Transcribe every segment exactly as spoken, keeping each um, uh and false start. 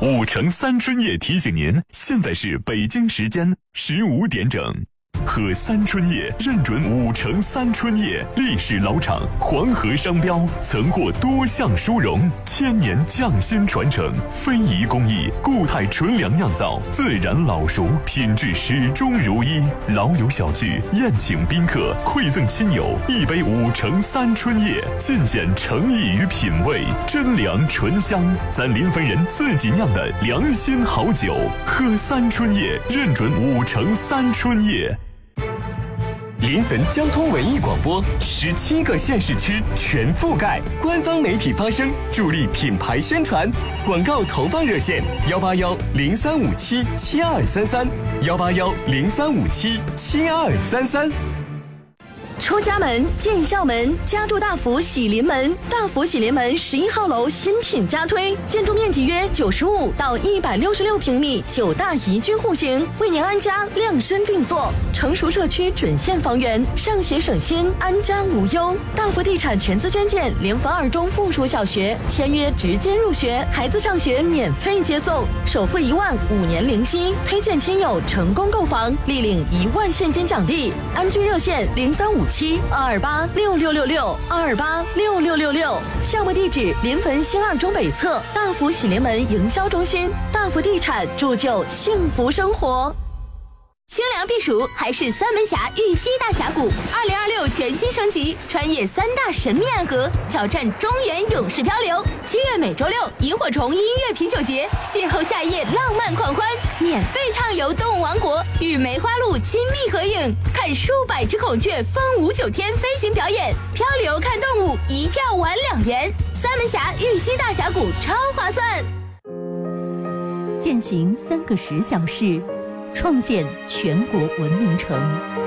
五城三春叶提醒您，现在是北京时间十五点整。喝三春叶认准五城三春叶，历史老厂，黄河商标，曾获多项殊荣，千年匠心传承，非遗工艺，固态纯粮酿造，自然老熟，品质始终如一。老友小聚，宴请宾客，馈赠亲友，一杯五城三春叶，尽显诚意与品味，真粮醇香，咱临汾人自己酿的良心好酒。喝三春叶，认准五城三春叶。 临汾交通文艺广播，十七个县市区全覆盖，官方媒体发声，助力品牌宣传。广告投放热线：幺八幺零三五七七二三三，幺八幺零三五七七二三三。 出家门进校门，家住大福喜临门。大福喜临门十一号楼新品加推，建筑面积约九十五到一百六十六平米，九大宜居户型，为您安家量身定做。成熟社区准现房源，上学省心，安家无忧。大福地产全资捐建临汾二中附属小学，签约直接入学，孩子上学免费接送，首付一万，五年零息，推荐亲友成功购房，立领一万现金奖励。安居热线零三五七二二八六六六六二二八六六六六，项目地址临汾新二中北侧大福喜临门营销中心。大福地产铸就幸福生活。 清凉避暑还是三门峡玉溪大峡谷，二零二六全新升级，穿越三大神秘暗河，挑战中原勇士漂流。七月每周六，萤火虫音乐啤酒节，邂逅夏夜浪漫狂欢，免费畅游动物王国，与梅花鹿亲密合影，看数百只孔雀风舞九天飞行表演，漂流看动物，一票玩两元。三门峡玉溪大峡谷超划算。 践行三个十小时，创建全国文明城。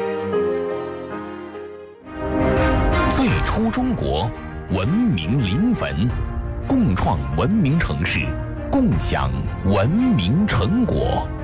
最初中国，文明临汾，共创文明城市，共享文明成果。